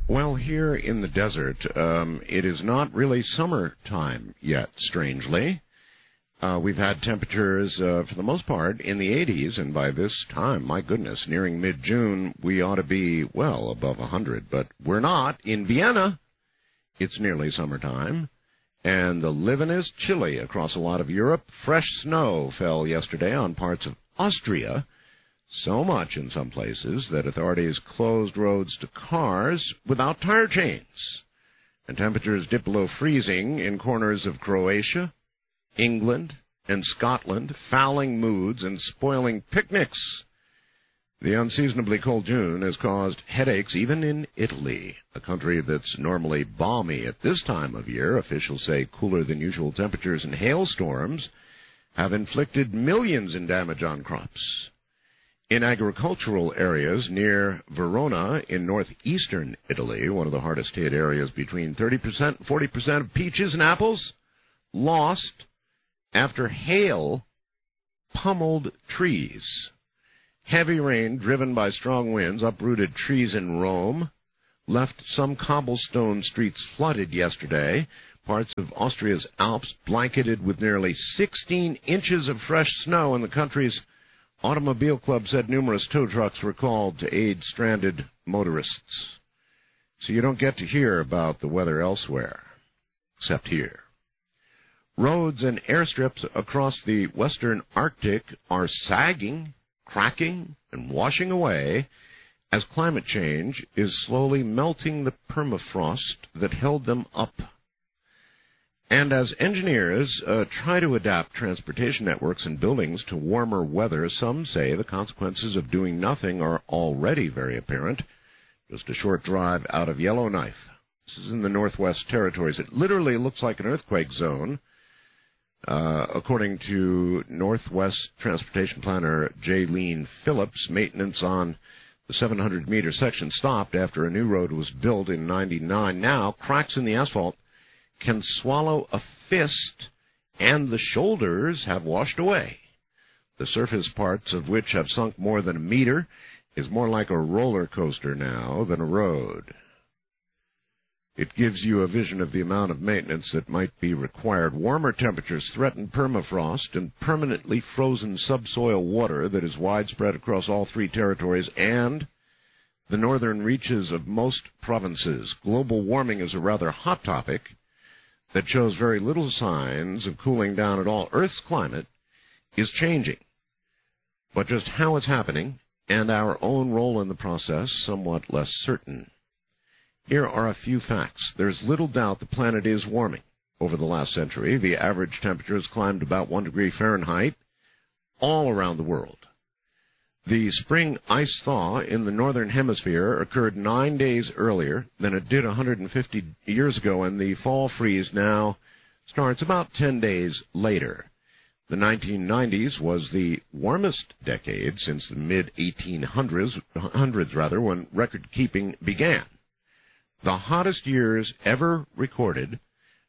Well, here in the desert, it is not really summertime yet, strangely. We've had temperatures, for the most part, in the 80s, and by this time, my goodness, nearing mid-June, we ought to be well above 100, but we're not. In Vienna, it's nearly summertime, and the living is chilly across a lot of Europe. Fresh snow fell yesterday on parts of Austria, so much in some places that authorities closed roads to cars without tire chains. And temperatures dip below freezing in corners of Croatia, England, and Scotland, fouling moods and spoiling picnics. The unseasonably cold June has caused headaches even in Italy, a country that's normally balmy at this time of year. Officials say cooler than usual temperatures and hailstorms have inflicted millions in damage on crops. In agricultural areas near Verona in northeastern Italy, one of the hardest hit areas, between 30% and 40% of peaches and apples lost after hail pummeled trees. Heavy rain driven by strong winds uprooted trees in Rome, left some cobblestone streets flooded yesterday, parts of Austria's Alps blanketed with nearly 16 inches of fresh snow, and the country's Automobile Club said numerous tow trucks were called to aid stranded motorists. So you don't get to hear about the weather elsewhere, except here. Roads and airstrips across the western Arctic are sagging, cracking, and washing away as climate change is slowly melting the permafrost that held them up. And as engineers try to adapt transportation networks and buildings to warmer weather, some say the consequences of doing nothing are already very apparent. Just a short drive out of Yellowknife. This is in the Northwest Territories. It literally looks like an earthquake zone. According to Northwest Transportation Planner Jaylene Phillips, maintenance on the 700-meter section stopped after a new road was built in '99. Now, cracks in the asphalt can swallow a fist, and the shoulders have washed away. The surface parts of which have sunk more than a meter is more like a roller coaster now than a road. It gives you a vision of the amount of maintenance that might be required. Warmer temperatures threaten permafrost and permanently frozen subsoil water that is widespread across all three territories and the northern reaches of most provinces. Global warming is a rather hot topic that shows very little signs of cooling down at all. Earth's climate is changing, but just how it's happening and our own role in the process somewhat less certain. Here are a few facts. There's little doubt the planet is warming. Over the last century, the average temperature has climbed about 1 degree Fahrenheit all around the world. The spring ice thaw in the northern hemisphere occurred 9 days earlier than it did 150 years ago, and the fall freeze now starts about 10 days later. The 1990s was the warmest decade since the mid-1800s, when record-keeping began. The hottest years ever recorded,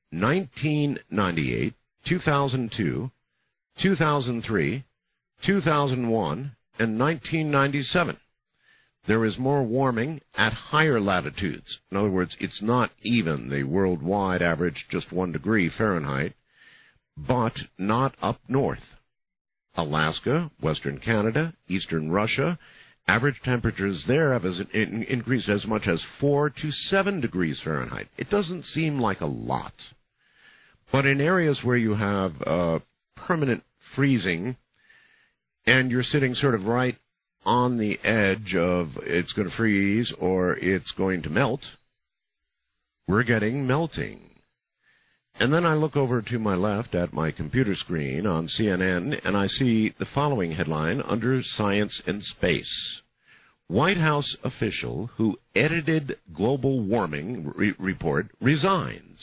1998, 2002, 2003, 2001, and 1997. There is more warming at higher latitudes. In other words, it's not even the worldwide average, just 1 degree Fahrenheit, but not up north. Alaska, western Canada, eastern Russia, average temperatures there have increased as much as 4 to 7 degrees Fahrenheit. It doesn't seem like a lot. But in areas where you have permanent freezing, and you're sitting sort of right on the edge of it's going to freeze or it's going to melt, we're getting melting. And then I look over to my left at my computer screen on CNN, and I see the following headline under Science and Space. White House official who edited global warming report resigns.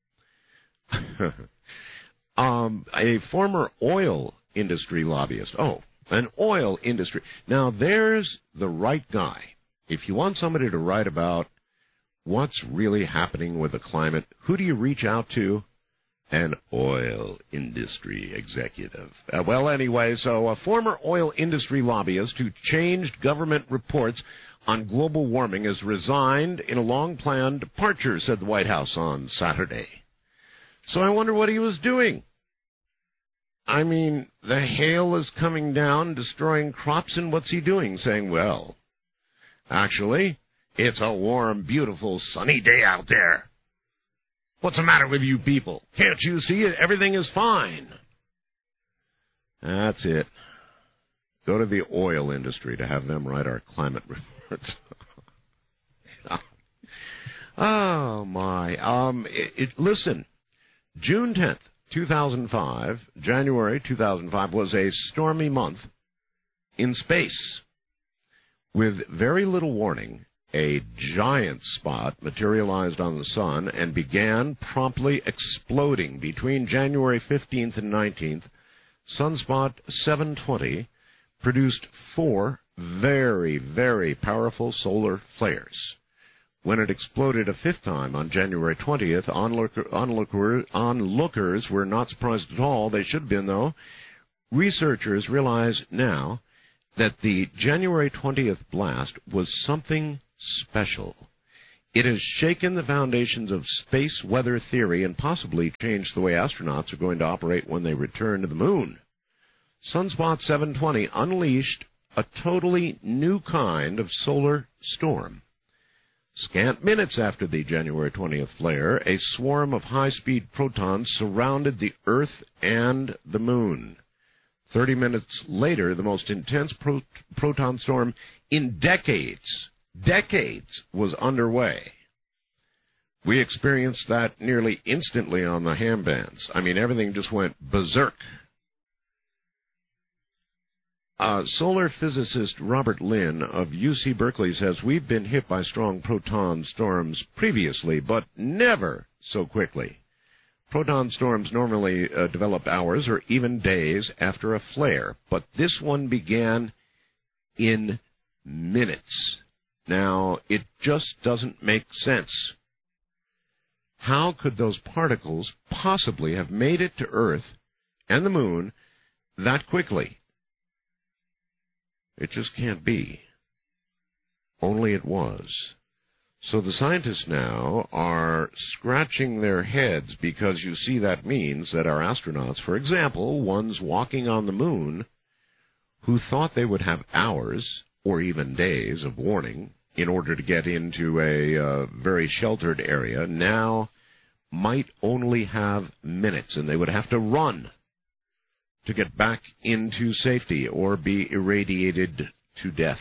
A former oil industry lobbyist. An oil industry. Now, there's the right guy. If you want somebody to write about what's really happening with the climate, who do you reach out to? An oil industry executive. Well, anyway, so a former oil industry lobbyist who changed government reports on global warming has resigned in a long-planned departure, said the White House on Saturday. So I wonder what he was doing. I mean, the hail is coming down, destroying crops, and what's he doing? Saying, well, actually, it's a warm, beautiful, sunny day out there. What's the matter with you people? Can't you see it? Everything is fine. That's it. Go to the oil industry to have them write our climate reports. Oh, my. Listen, June 10th, 2005, January 2005 was a stormy month in space. With very little warning, a giant spot materialized on the sun and began promptly exploding between January 15th and 19th. Sunspot 720 produced 4 very, very powerful solar flares. When it exploded a 5th time on January 20th, onlookers were not surprised at all. They should have been, though. Researchers realize now that the January 20th blast was something special. It has shaken the foundations of space weather theory and possibly changed the way astronauts are going to operate when they return to the moon. Sunspot 720 unleashed a totally new kind of solar storm. Scant minutes after the January 20th flare, a swarm of high-speed protons surrounded the Earth and the Moon. 30 minutes later, the most intense proton storm in decades was underway. We experienced that nearly instantly on the ham bands. I mean, everything just went berserk. Solar physicist Robert Lynn of UC Berkeley says we've been hit by strong proton storms previously, but never so quickly. Proton storms normally develop hours or even days after a flare, but this one began in minutes. Now, it just doesn't make sense. How could those particles possibly have made it to Earth and the Moon that quickly? It just can't be. Only it was. So the scientists now are scratching their heads because you see that means that our astronauts, for example, ones walking on the Moon, who thought they would have hours or even days of warning in order to get into a very sheltered area, now might only have minutes, and they would have to run to get back into safety or be irradiated to death.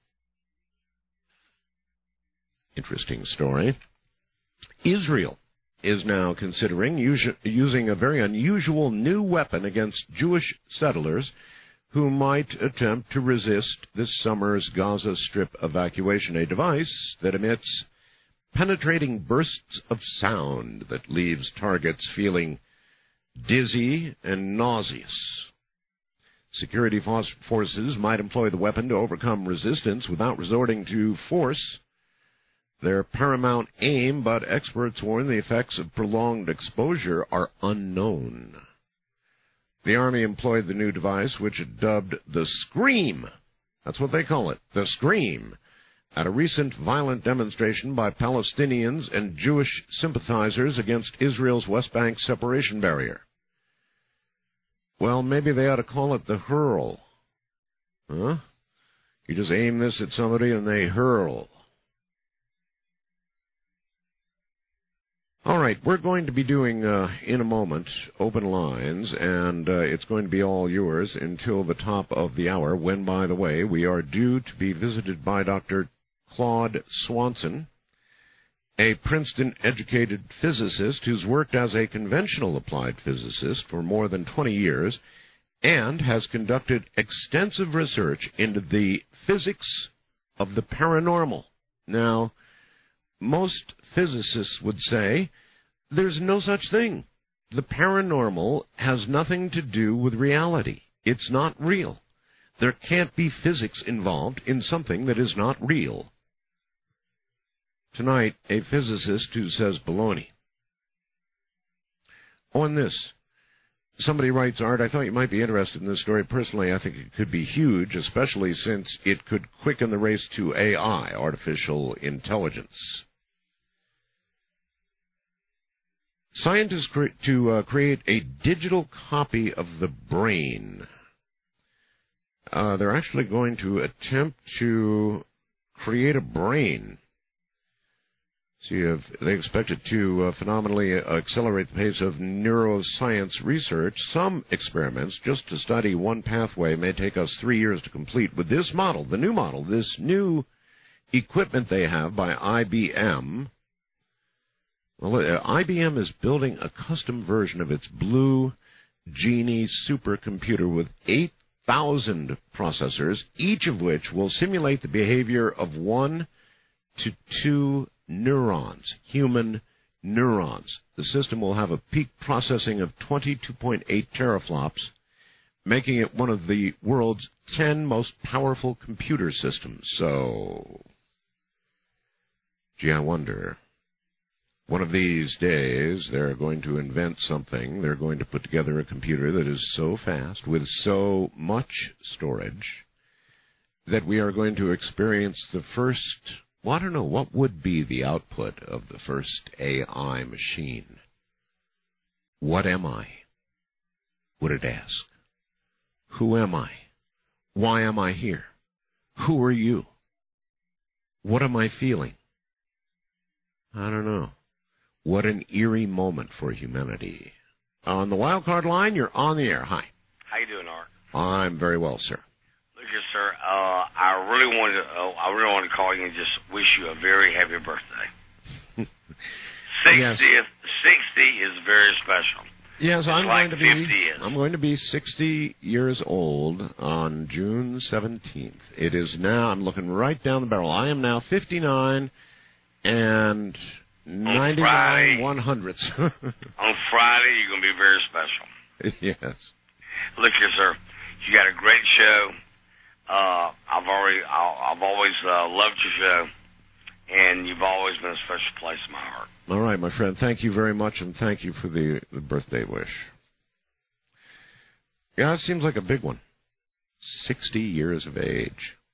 Interesting story. Israel is now considering using a very unusual new weapon against Jewish settlers who might attempt to resist this summer's Gaza Strip evacuation, a device that emits penetrating bursts of sound that leaves targets feeling dizzy and nauseous. Security forces might employ the weapon to overcome resistance without resorting to force. Their paramount aim, but experts warn the effects of prolonged exposure are unknown. The Army employed the new device, which it dubbed the Scream. That's what they call it, the Scream, at a recent violent demonstration by Palestinians and Jewish sympathizers against Israel's West Bank separation barrier. Well, maybe they ought to call it the hurl. Huh? You just aim this at somebody and they hurl. All right, we're going to be doing, in a moment, open lines, and it's going to be all yours until the top of the hour, when, by the way, we are due to be visited by Dr. Claude Swanson, a Princeton-educated physicist who's worked as a conventional applied physicist for more than 20 years and has conducted extensive research into the physics of the paranormal. Now, most physicists would say there's no such thing. The paranormal has nothing to do with reality. It's not real. There can't be physics involved in something that is not real. Tonight, a physicist who says baloney. On this, Somebody writes, Art, I thought you might be interested in this story. Personally, I think it could be huge, especially since it could quicken the race to AI, artificial intelligence. Scientists create a digital copy of the brain. They're actually going to attempt to create a brain. See, if they expect it to phenomenally accelerate the pace of neuroscience research. Some experiments, just to study one pathway, may take us 3 years to complete. With this model, the new model, this new equipment they have by IBM, well, IBM is building a custom version of its Blue Genie supercomputer with 8,000 processors, each of which will simulate the behavior of 1 to 2 neurons, human neurons. The system will have a peak processing of 22.8 teraflops, making it one of the world's 10 most powerful computer systems. So, gee, I wonder. One of these days, they're going to invent something. They're going to put together a computer that is so fast, with so much storage, that we are going to experience the first, well, I don't know, what would be the output of the first AI machine? What am I? Would it ask. Who am I? Why am I here? Who are you? What am I feeling? I don't know. What an eerie moment for humanity. On the wild card line, you're on the air. Hi. How you doing, Art? I'm very well, sir. Look here, sir. I really wanted to call you and just wish you a very happy birthday. 60 Yes. 60 is very special. Yes, I'm going to be 60 years old on June 17th. It is now, I'm looking right down the barrel. I am now 59 and 99 100ths. On Friday, you're going to be very special. Yes. Look here, sir. You got a great show. I've always loved your show, and you've always been a special place in my heart. All right, my friend. Thank you very much, and thank you for the birthday wish. Yeah, it seems like a big one. 60 years of age.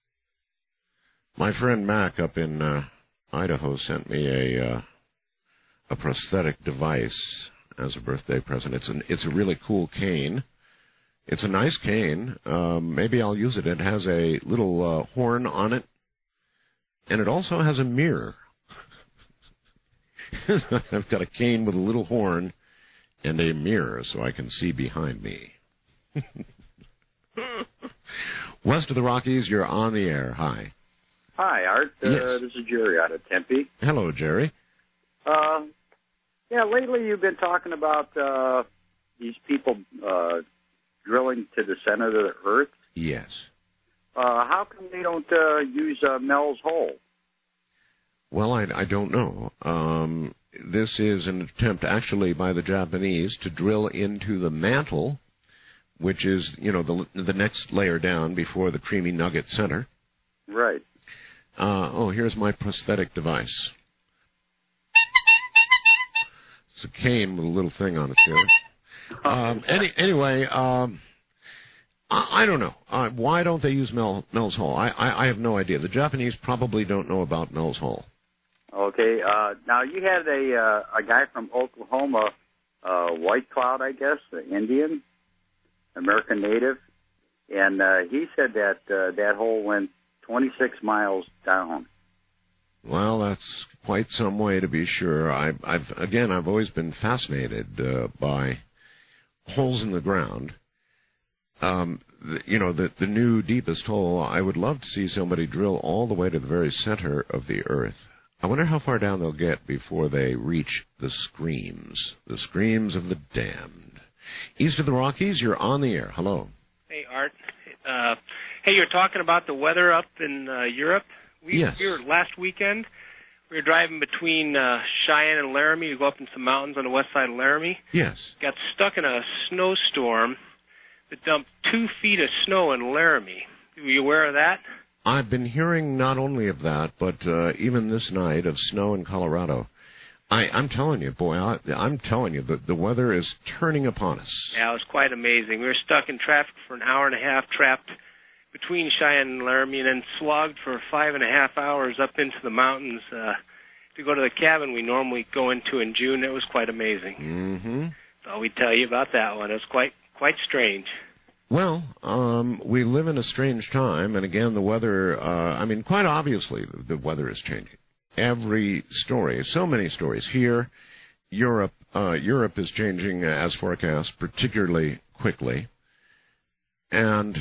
My friend Mac up in Idaho sent me a prosthetic device as a birthday present. It's a really cool cane. It's a nice cane. Maybe I'll use it. It has a little horn on it, and it also has a mirror. I've got a cane with a little horn and a mirror so I can see behind me. West of the Rockies, you're on the air. Hi. Hi, Art. Yes. This is Jerry out of Tempe. Hello, Jerry. Yeah, lately you've been talking about these people drilling to the center of the Earth. Yes. How come they don't use Mel's Hole? Well, I don't know. This is an attempt, actually, by the Japanese to drill into the mantle, which is, the next layer down before the creamy nugget center. Right. Here's my prosthetic device. It's a cane with a little thing on it here. Anyway, I don't know. Why don't they use Mel's Hole? I have no idea. The Japanese probably don't know about Mel's Hole. Okay. Now, you had a guy from Oklahoma, White Cloud, I guess, the Indian, American native, and he said that that hole went 26 miles down. Well, that's quite some way, to be sure. I've always been fascinated by holes in the ground. The new deepest hole, I would love to see somebody drill all the way to the very center of the Earth. I wonder how far down they'll get before they reach the screams of the damned. East of the Rockies, you're on the air. Hello. Hey, Art. Hey, you're talking about the weather up in Europe? Yes. We were last weekend. We were driving between Cheyenne and Laramie to go up in some mountains on the west side of Laramie. Yes. Got stuck in a snowstorm that dumped 2 feet of snow in Laramie. Were you aware of that? I've been hearing not only of that, but even this night of snow in Colorado. I'm telling you, boy, I'm telling you, the weather is turning upon us. Yeah, it was quite amazing. We were stuck in traffic for an hour and a half, trapped between Cheyenne and Laramie, and then slogged for 5.5 hours up into the mountains to go to the cabin we normally go into in June. It was quite amazing. Mm-hmm. So we tell you about that one. It was quite strange. Well, we live in a strange time, and again, the weather, quite obviously, the weather is changing. Every story, so many stories here. Europe is changing as forecast, particularly quickly. And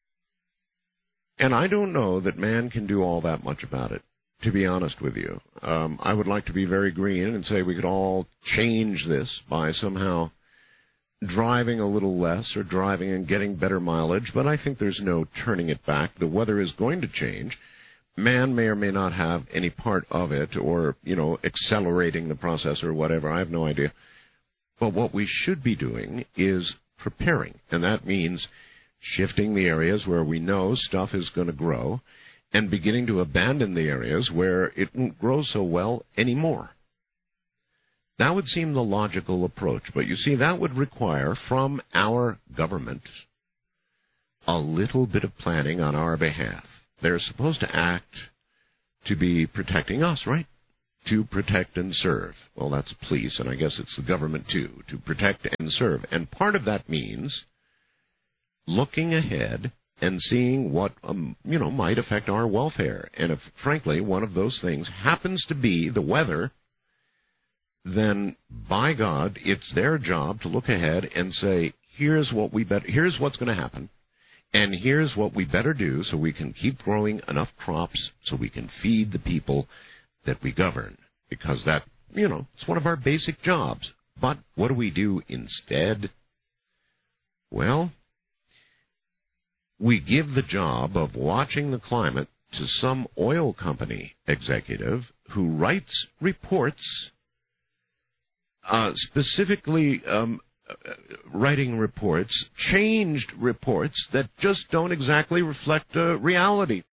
I don't know that man can do all that much about it, to be honest with you. I would like to be very green and say we could all change this by somehow driving a little less or driving and getting better mileage, but I think there's no turning it back. The weather is going to change. Man may or may not have any part of it or, accelerating the process or whatever. I have no idea. But what we should be doing is preparing, and that means shifting the areas where we know stuff is going to grow and beginning to abandon the areas where it won't grow so well anymore. That would seem the logical approach, but you see, that would require from our government a little bit of planning on our behalf. They're supposed to act to be protecting us, right? To protect and serve. Well, that's police, and I guess it's the government, too, to protect and serve. And part of that means looking ahead and seeing what, might affect our welfare. And if, frankly, one of those things happens to be the weather, then, by God, it's their job to look ahead and say, here's what's going to happen. And here's what we better do so we can keep growing enough crops so we can feed the people that we govern. Because that, it's one of our basic jobs. But what do we do instead? Well, we give the job of watching the climate to some oil company executive who writes reports, specifically writing reports, changed reports that just don't exactly reflect reality.